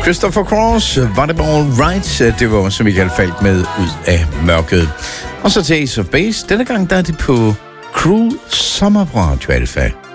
Christopher Cross, var det all right? Det var, som Michael Falk med Ud af mørket. Og så til Ace of Base. Denne gang der er det på Cruel Summer på Radio Alpha.